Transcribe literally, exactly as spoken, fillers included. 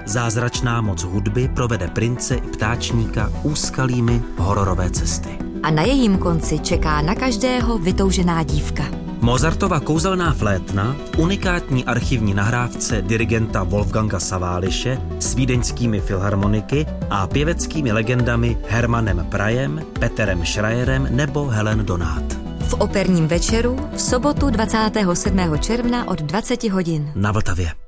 zázračná moc hudby provede prince i ptáčníka úskalými hororové cesty. A na jejím konci čeká na každého vytoužená dívka. Mozartova kouzelná flétna v unikátní archivní nahrávce dirigenta Wolfganga Saváliše s vídeňskými filharmoniky a pěveckými legendami Hermannem Prajem, Peterem Schreierem nebo Helen Donát. V operním večeru v sobotu dvacátého sedmého června od dvaceti hodin. Na Vltavě.